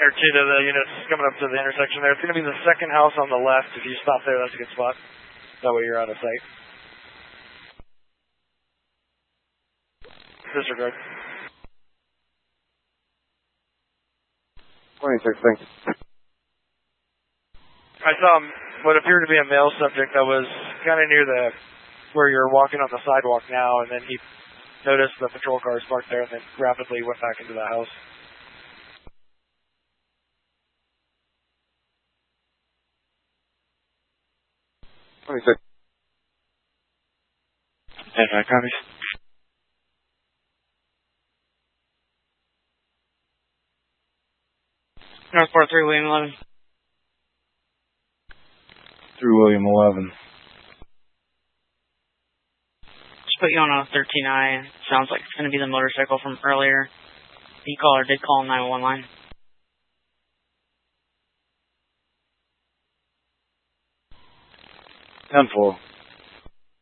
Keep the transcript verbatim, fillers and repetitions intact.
or two to the units coming up to the intersection there. It's going to be the second house on the left. If you stop there, that's a good spot. That way you're out of sight. Disregard. twenty-six, thanks. I saw what appeared to be a male subject that was kind of near the, where you're walking on the sidewalk now, and then he noticed the patrol cars parked there and then rapidly went back into the house. twenty-six. ten five copies. North four three, William eleven. Through William eleven. Just put you on a thirteen I. Sounds like it's going to be the motorcycle from earlier. The caller did call nine one one line. ten four.